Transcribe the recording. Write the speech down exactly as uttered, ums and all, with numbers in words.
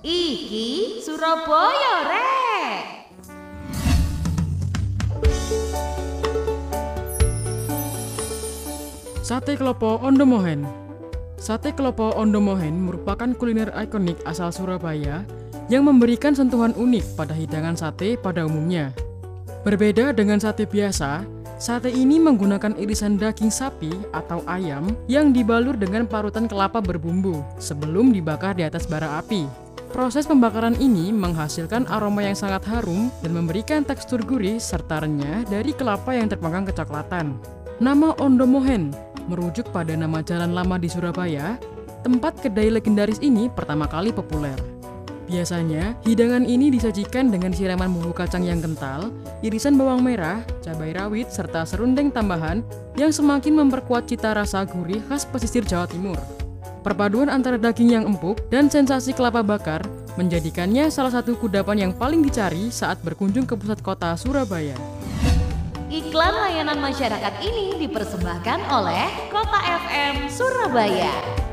Iki Surabaya rek. Sate Klopo Ondomohen. Sate Klopo Ondomohen merupakan kuliner ikonik asal Surabaya yang memberikan sentuhan unik pada hidangan sate pada umumnya. Berbeda dengan sate biasa, sate ini menggunakan irisan daging sapi atau ayam yang dibalur dengan parutan kelapa berbumbu sebelum dibakar di atas bara api. Proses pembakaran ini menghasilkan aroma yang sangat harum dan memberikan tekstur gurih serta renyah dari kelapa yang terpanggang kecoklatan. Nama Ondomohen merujuk pada nama jalan lama di Surabaya, tempat kedai legendaris ini pertama kali populer. Biasanya, hidangan ini disajikan dengan siraman bumbu kacang yang kental, irisan bawang merah, cabai rawit, serta serundeng tambahan yang semakin memperkuat cita rasa gurih khas pesisir Jawa Timur. Perpaduan antara daging yang empuk dan sensasi kelapa bakar menjadikannya salah satu kudapan yang paling dicari saat berkunjung ke pusat kota Surabaya. Iklan layanan masyarakat ini dipersembahkan oleh Kota F M Surabaya.